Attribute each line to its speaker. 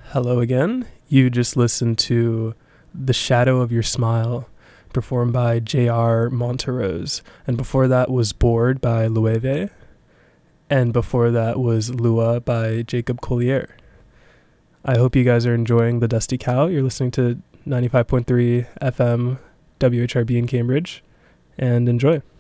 Speaker 1: Hello again. You just listened to The Shadow of Your Smile, performed by J.R. Monterose. And before that was Bored by Loewe. And before that was Lua by Jacob Collier. I hope you guys are enjoying The Dusty Cow. You're listening to 95.3 FM WHRB in Cambridge. And enjoy.